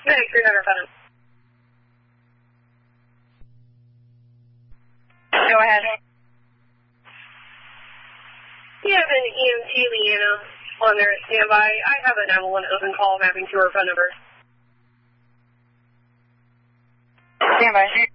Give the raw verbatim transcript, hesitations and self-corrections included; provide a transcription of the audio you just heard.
Hey, three hundred phone. Go ahead. You have an E M T Leanna on there at standby. I have a nine one one open call mapping to her phone number. Standby.